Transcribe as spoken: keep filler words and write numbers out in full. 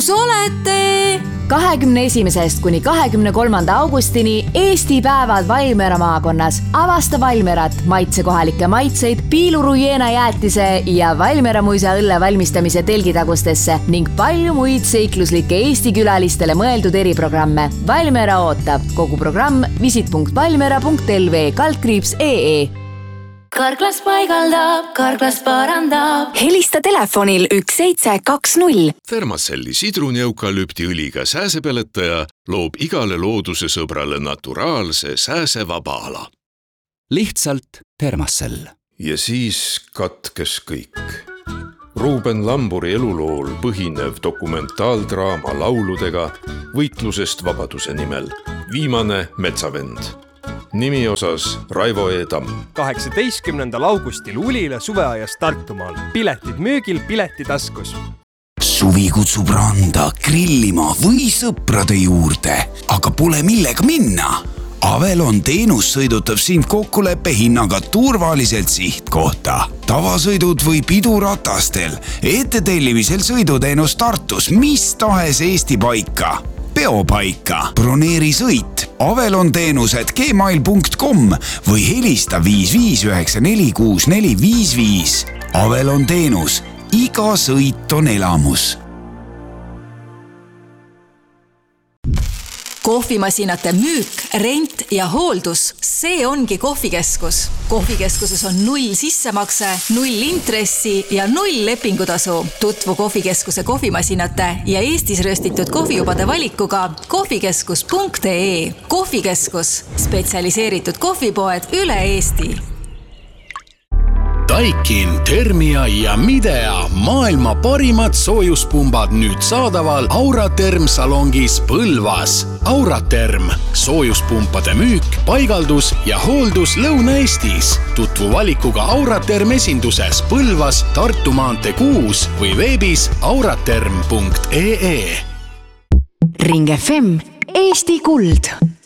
olete? kahekümne esimesest kuni kahekümne kolmanda augustini Eesti päevad Valmiera maakonnas. Avasta Valmierat, maitse kohalikke maitseid, piilurujeena jäätise ja Valmiera muisa õlle valmistamise telgitagustesse ning palju muid seikluslikke Eesti külalistele mõeldud eriprogramme. Valmiera ootab. Kogu programm visit punkt valmiera punkt l v kaldkriips ee. Karklas paigaldab, Karklas parandab. Helista telefonil üks seitse kaks null. Thermacelli sidruneukalüptiõliga sääsepeletaja loob igale looduse sõbrale naturaalse sääsevaba ala. Lihtsalt Thermacell. Ja siis katkes kõik. Ruuben Lamburi elulool põhinev dokumentaaldraama lauludega võitlusest vabaduse nimel. Viimane metsavend. Nimi osas Raivo E. Tamm. kaheksateistkümnendal augustil Ulila suveajas Tartumaal. Piletid müügil, pileti taskus. Suvi kutsub randa, grillima või sõprade juurde, aga pole millega minna. Avelon teenus sõidutab sind kokkuleppe hinnaga turvaliselt sihtkohta. Tavasõidud või piduratastel, ettetellimisel sõiduteenus Tartus, mis tahes Eesti paika. Peopaika. Broneeri sõit Avelon teenused gmail punkt com või helista viis viis üheksa neli kuus neli viis viis. Avelon teenus. Iga sõit on elamus. Kohvimasinate müük, rent ja hooldus. See ongi kohvikeskus. Kohvikeskuses on null sissemakse, null intressi ja null lepingutasu. Tutvu kohvikeskuse kohvimasinate ja Eestis röstitud kohvijubade valikuga kohvikeskus punkt ee. Kohvikeskus. Spetsialiseeritud kohvipoed üle Eesti. Daikin, Thermia ja Midea maailma parimad soojuspumbad nüüd saadaval Auraterm salongis Põlvas. Auraterm, soojuspumpade müük, paigaldus ja hooldus Lõuna-Eestis. Tutvu valikuga Auraterm esinduses Põlvas, Tartu maantee kuus või veebis auraterm punkt ee. Ring F M, Eesti kuld.